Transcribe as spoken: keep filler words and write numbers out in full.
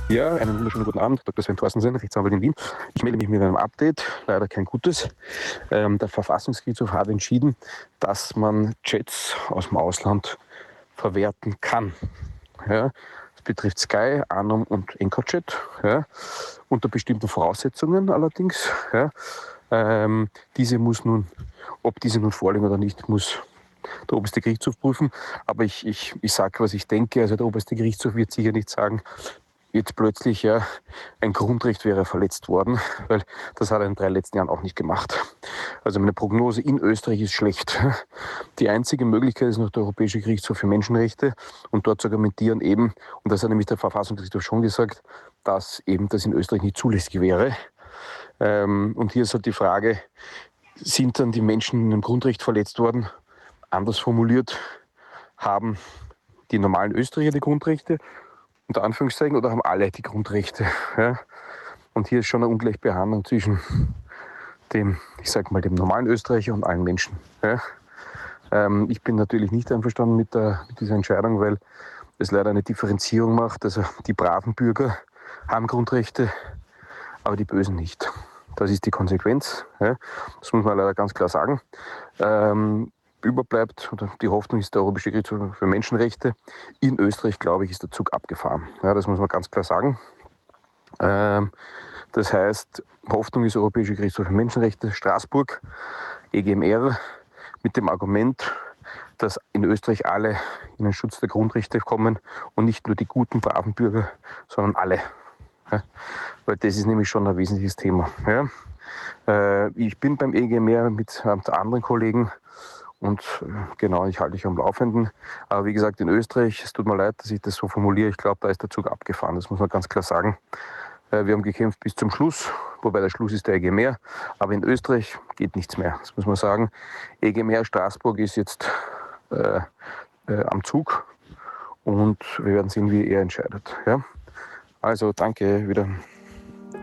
Ja, einen wunderschönen guten Abend, Doktor Sven Thorstensen, Rechtsanwalt in Wien. Ich melde mich mit einem Update, leider kein gutes. Ähm, der Verfassungsgerichtshof hat entschieden, dass man Chats aus dem Ausland verwerten kann. Ja, das betrifft Sky, Anum und EncroChat, ja, unter bestimmten Voraussetzungen allerdings. Ja. Ähm, diese muss nun, ob diese nun vorliegen oder nicht, muss der oberste Gerichtshof prüfen. Aber ich, ich, ich sage, was ich denke. Also der oberste Gerichtshof wird sicher nicht sagen, jetzt plötzlich, ja, ein Grundrecht wäre verletzt worden, weil das hat er in den drei letzten Jahren auch nicht gemacht. Also meine Prognose in Österreich ist schlecht. Die einzige Möglichkeit ist noch der Europäische Gerichtshof für Menschenrechte und dort zu argumentieren eben, und das hat nämlich der Verfassungsgerichtshof schon gesagt, dass eben das in Österreich nicht zulässig wäre. Ähm, und hier ist halt die Frage, sind dann die Menschen in einem Grundrecht verletzt worden? Anders formuliert, haben die normalen Österreicher die Grundrechte, unter Anführungszeichen, oder haben alle die Grundrechte? Ja? Und hier ist schon eine Ungleichbehandlung zwischen dem, ich sag mal, dem normalen Österreicher und allen Menschen. Ja? Ähm, ich bin natürlich nicht einverstanden mit, der, mit dieser Entscheidung, weil es leider eine Differenzierung macht. Also die braven Bürger haben Grundrechte, aber die Bösen nicht. Das ist die Konsequenz. Ja? Das muss man leider ganz klar sagen. Ähm, überbleibt, oder die Hoffnung ist der Europäische Gerichtshof für Menschenrechte. In Österreich, glaube ich, ist der Zug abgefahren. Ja, das muss man ganz klar sagen. Ähm, das heißt, Hoffnung ist Europäische Gerichtshof für Menschenrechte, Straßburg, E G M R, mit dem Argument, dass in Österreich alle in den Schutz der Grundrechte kommen und nicht nur die guten, braven Bürger, sondern alle. Ja, weil das ist nämlich schon ein wesentliches Thema. Ja. Äh, ich bin beim E G M R mit äh, anderen Kollegen und äh, genau, ich halte dich am Laufenden. Aber wie gesagt, in Österreich, es tut mir leid, dass ich das so formuliere, ich glaube, da ist der Zug abgefahren, das muss man ganz klar sagen. Äh, wir haben gekämpft bis zum Schluss, wobei der Schluss ist der E G M R, aber in Österreich geht nichts mehr, das muss man sagen. E G M R Straßburg ist jetzt äh, äh, am Zug und wir werden sehen, wie er entscheidet. Ja? Also danke, wieder.